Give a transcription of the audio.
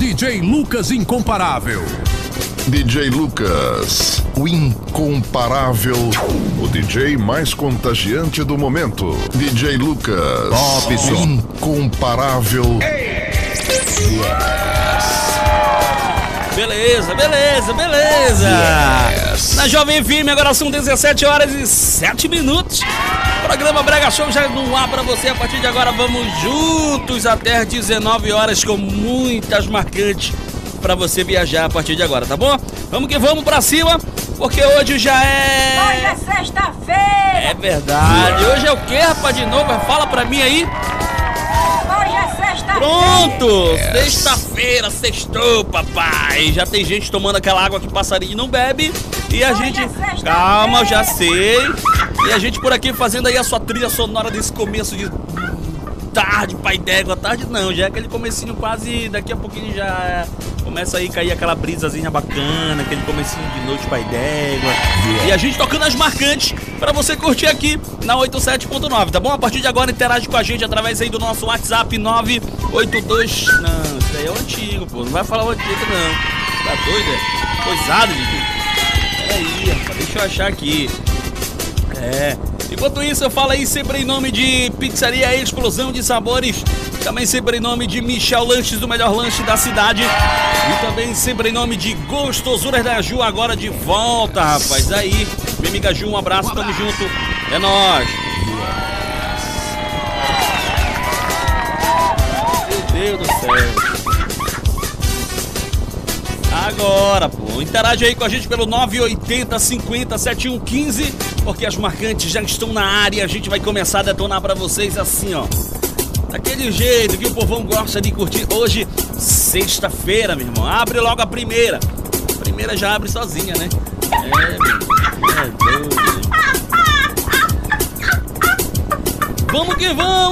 DJ Lucas Incomparável. DJ Lucas, o incomparável, o DJ mais contagiante do momento. DJ Lucas, Robson, o incomparável. Beleza. Yes. Na Jovem FM, agora são 17 horas e 7 minutos. Programa Brega Show já no ar pra você. A partir de agora vamos juntos até as 19 horas com muitas marcantes pra você viajar a partir de agora, tá bom? Vamos que vamos pra cima, porque hoje já é... Hoje é sexta-feira! É verdade. Hoje é o quê, rapaz, de novo? Fala pra mim aí. Hoje é sexta-feira! Pronto! Sexta-feira, sextou, papai! Já tem gente tomando aquela água que passarinho não bebe. E a gente... Calma, eu já sei. E a gente por aqui fazendo aí a sua trilha sonora desse começo de... tarde, pai d'égua, tarde não, já é aquele comecinho quase, daqui a pouquinho já começa aí a cair aquela brisazinha bacana, aquele comecinho de noite, pai d'égua. E a gente tocando as marcantes pra você curtir aqui na 87.9, tá bom? A partir de agora interage com a gente através aí do nosso WhatsApp 982... Não, isso aí é o antigo, pô, não vai falar o antigo não. Tá doido, é? Coisado, Didi. Peraí, rapaz, deixa eu achar aqui. Enquanto isso, eu falo aí sempre em nome de Pizzaria Explosão de Sabores. Também sempre em nome de Michel Lanches, do melhor lanche da cidade. E também sempre em nome de Gostosuras da Ju, agora de volta, rapaz. Aí, minha amiga Ju, um abraço, tamo junto. É nóis. Meu Deus do céu. Agora, pô, interage aí com a gente pelo 980 50 7115, porque as marcantes já estão na área. A gente vai começar a detonar pra vocês assim, ó, daquele jeito que o povão gosta de curtir. Hoje, sexta-feira, meu irmão, abre logo a primeira. A primeira já abre sozinha, né? É doido. Vamos que vamos!